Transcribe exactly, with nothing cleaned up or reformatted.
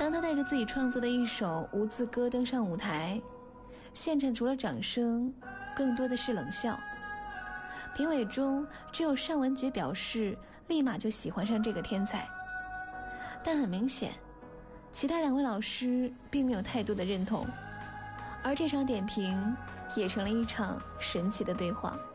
当他带着自己创作的一首无字歌登上舞台，现场除了掌声，更多的是冷笑。评委中只有尚雯婕表示立马就喜欢上这个天才，但很明显其他两位老师并没有太多的认同，而这场点评也成了一场神奇的对话。